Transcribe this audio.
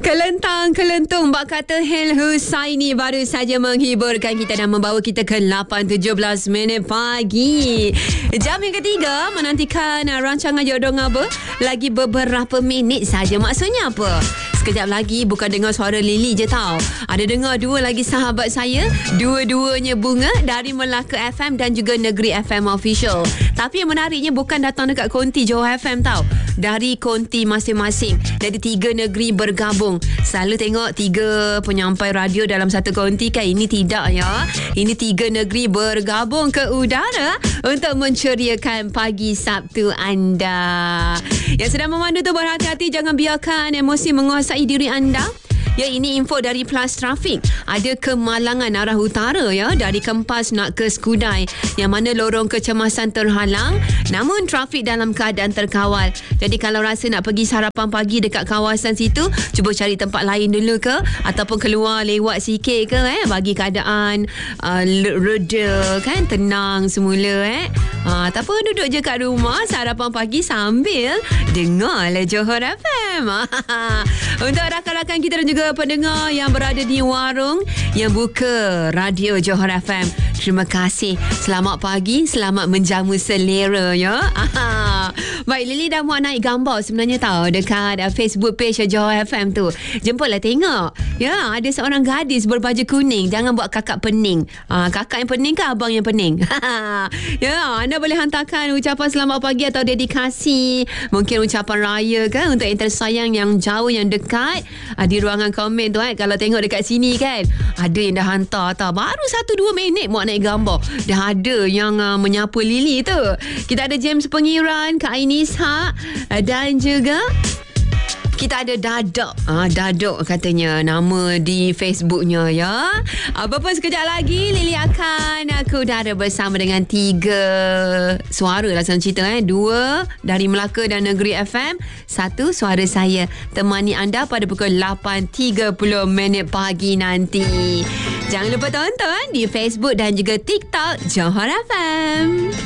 Kelentang-kelentung bak kata Hel Husaini baru saja menghiburkan kita dan membawa kita ke 8.17 minit pagi. Jam yang ketiga menantikan rancangan Jodoh Ngaba. Lagi beberapa minit saja. Maksudnya apa? Sekejap lagi bukan dengar suara Lily je tau. Ada dengar dua lagi sahabat saya. Dua-duanya bunga dari Melaka FM dan juga Negeri FM Official. Tapi yang menariknya bukan datang dekat konti Johor FM tau. Dari konti masing-masing. Jadi 3 negeri bergabung. Selalu tengok 3 penyampai radio dalam satu konti kan. Ini tidak ya. Ini 3 negeri bergabung ke udara untuk menceriakan pagi Sabtu anda. Yang sedang memandu tu berhati-hati, jangan biarkan emosi menguasai diri anda. Ya, ini info dari Plus Trafik. Ada kemalangan arah utara ya, dari Kempas nak ke Skudai, yang mana lorong kecemasan terhalang, namun trafik dalam keadaan terkawal. Jadi kalau rasa nak pergi sarapan pagi dekat kawasan situ, cuba cari tempat lain dulu ke, ataupun keluar lewat sikit ke bagi keadaan reda kan, tenang semula ataupun duduk je kat rumah sarapan pagi sambil dengarlah Johor FM. Untuk rakan-rakan kita dan juga pendengar yang berada di warung yang buka radio Johor FM, terima kasih. Selamat pagi, selamat menjamu selera ya. Baik, Lily dah muat naik gambar sebenarnya tahu dekat Facebook page Johor FM tu. Jemputlah tengok. Ya, ada seorang gadis berbaju kuning. Jangan buat kakak pening. Kakak yang pening ke abang yang pening? Ya, anda boleh hantarkan ucapan selamat pagi atau dedikasi. Mungkin ucapan raya kan untuk yang tersayang, yang jauh, yang dekat. Di ruangan komen tu kalau tengok dekat sini kan, ada yang dah hantar tau. Baru 1-2 minit muat naik gambar, dah ada yang menyapa Lily tu. Kita ada James Pengiran, Kak Aini Ishak, dan juga kita ada Dadok. Dadok katanya nama di Facebooknya ya. Apa pun sekejap lagi Lily akan ke udara bersama dengan 3 suara lah senang cerita 2 dari Melaka dan Negeri FM, 1 suara saya temani anda pada pukul 8.30 minit pagi nanti. Jangan lupa tonton di Facebook dan juga TikTok Johor FM.